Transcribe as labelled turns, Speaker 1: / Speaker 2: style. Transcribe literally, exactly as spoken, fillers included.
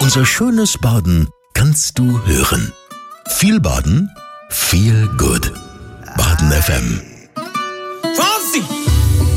Speaker 1: Unser schönes Baden kannst du hören. Viel Baden, viel gut. Baden F M.